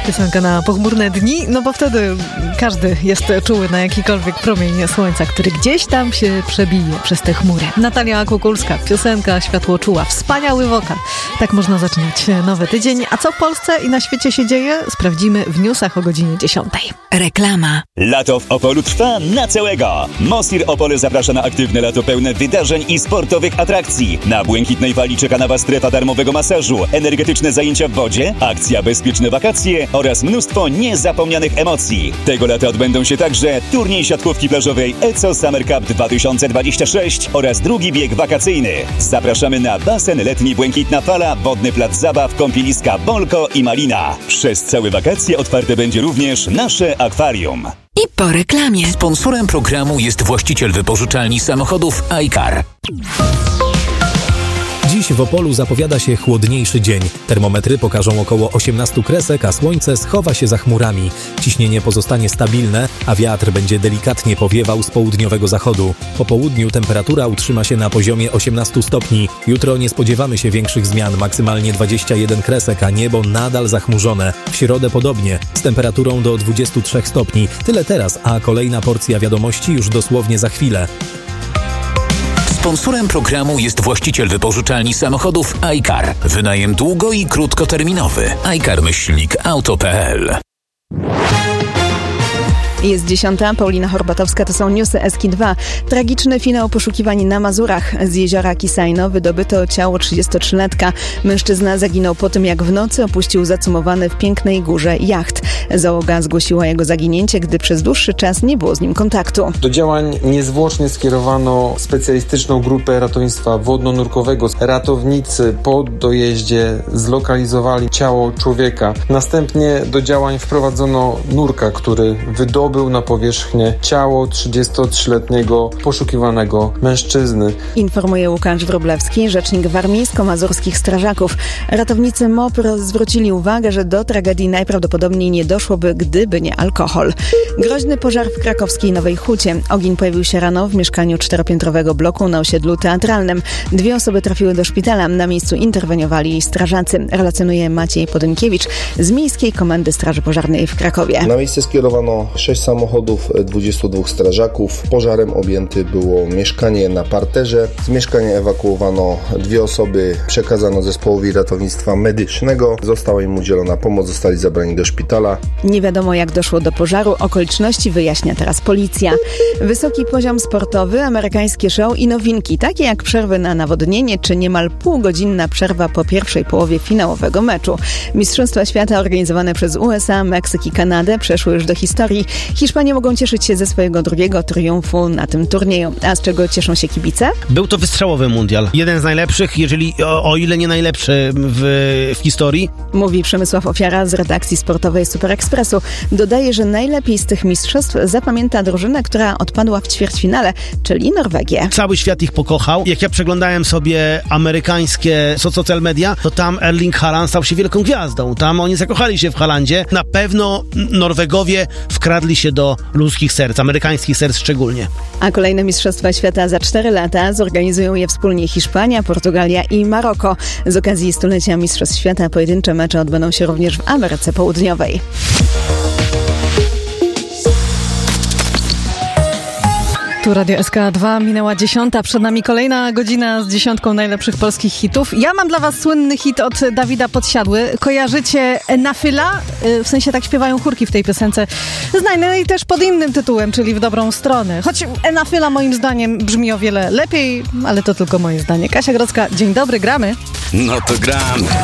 Piosenka na pochmurne dni, no bo wtedy każdy jest czuły na jakikolwiek promień słońca, który gdzieś tam się przebije przez te chmury. Natalia Kukulska, piosenka Światłoczuła, wspaniały wokal. Tak można zaczynać nowy tydzień. A co w Polsce i na świecie się dzieje? Sprawdzimy w newsach o godzinie 10. Reklama. Lato w Opolu trwa na całego. Mosir Opole zaprasza na aktywne lato pełne wydarzeń i sportowych atrakcji. Na Błękitnej Fali czeka na Was strefa darmowego masażu, energetyczne zajęcia w wodzie, akcja Bezpieczne Wakacje oraz mnóstwo niezapomnianych emocji. Tego lata odbędą się także turniej siatkówki plażowej ECO Summer Cup 2026 oraz drugi bieg wakacyjny. Zapraszamy na basen letni Błękitna Fala, wodny plac zabaw, kąpieliska Bolko i Malina. Przez całe wakacje otwarte będzie również nasze akwarium. I po reklamie. Sponsorem programu jest właściciel wypożyczalni samochodów iCar. Dziś w Opolu zapowiada się chłodniejszy dzień. Termometry pokażą około 18 kresek, a słońce schowa się za chmurami. Ciśnienie pozostanie stabilne, a wiatr będzie delikatnie powiewał z południowego zachodu. Po południu temperatura utrzyma się na poziomie 18 stopni. Jutro nie spodziewamy się większych zmian, maksymalnie 21 kresek, a niebo nadal zachmurzone. W środę podobnie, z temperaturą do 23 stopni. Tyle teraz, a kolejna porcja wiadomości już dosłownie za chwilę. Sponsorem programu jest właściciel wypożyczalni samochodów iCar. Wynajem długo- i krótkoterminowy. iCar-auto.pl. Jest 10. Paulina Horbatowska, to są newsy SK2. Tragiczny finał poszukiwań na Mazurach. Z jeziora Kisajno wydobyto ciało 33-latka. Mężczyzna zaginął po tym, jak w nocy opuścił zacumowany w Pięknej Górze jacht. Załoga zgłosiła jego zaginięcie, gdy przez dłuższy czas nie było z nim kontaktu. Do działań niezwłocznie skierowano specjalistyczną grupę ratownictwa wodno-nurkowego. Ratownicy po dojeździe zlokalizowali ciało człowieka. Następnie do działań wprowadzono nurka, który wydobył na powierzchnię ciało 33-letniego poszukiwanego mężczyzny. Informuje Łukasz Wróblewski, rzecznik warmińsko-mazurskich strażaków. Ratownicy MOPR zwrócili uwagę, że do tragedii najprawdopodobniej nie doszłoby, gdyby nie alkohol. Groźny pożar w krakowskiej Nowej Hucie. Ogień pojawił się rano w mieszkaniu 4-piętrowego bloku na osiedlu Teatralnym. 2 osoby trafiły do szpitala. Na miejscu interweniowali strażacy. Relacjonuje Maciej Podynkiewicz z Miejskiej Komendy Straży Pożarnej w Krakowie. Na miejsce skierowano 6 samochodów, 22 strażaków. Pożarem objęte było mieszkanie na parterze. Z mieszkania ewakuowano 2 osoby, przekazano zespołowi ratownictwa medycznego. Została im udzielona pomoc, zostali zabrani do szpitala. Nie wiadomo, jak doszło do pożaru. Okoliczności wyjaśnia teraz policja. Wysoki poziom sportowy, amerykańskie show i nowinki, takie jak przerwy na nawodnienie czy niemal półgodzinna przerwa po pierwszej połowie finałowego meczu. Mistrzostwa świata organizowane przez USA, Meksyk i Kanadę przeszły już do historii. Hiszpanie mogą cieszyć się ze swojego drugiego triumfu na tym turnieju. A z czego cieszą się kibice? Był to wystrzałowy mundial. Jeden z najlepszych, o ile nie najlepszy w historii. Mówi Przemysław Ofiara z redakcji sportowej Super Expressu. Dodaje, że najlepiej z tych mistrzostw zapamięta drużynę, która odpadła w ćwierćfinale, czyli Norwegię. Cały świat ich pokochał. Jak ja przeglądałem sobie amerykańskie social media, to tam Erling Haaland stał się wielką gwiazdą. Tam oni zakochali się w Haalandzie. Na pewno Norwegowie wkradli się do ludzkich serc, amerykańskich serc szczególnie. A kolejne Mistrzostwa Świata za 4 lata zorganizują je wspólnie Hiszpania, Portugalia i Maroko. Z okazji stulecia Mistrzostw Świata pojedyncze mecze odbędą się również w Ameryce Południowej. Tu Radio SK2, minęła 10. Przed nami kolejna godzina z 10 najlepszych polskich hitów. Ja mam dla was słynny hit od Dawida Podsiadły. Kojarzycie Enafyla? W sensie tak śpiewają chórki w tej piosence. Znany i też pod innym tytułem, czyli W dobrą stronę. Choć Enafyla moim zdaniem brzmi o wiele lepiej, ale to tylko moje zdanie. Kasia Grodzka, dzień dobry, gramy. No to gramy.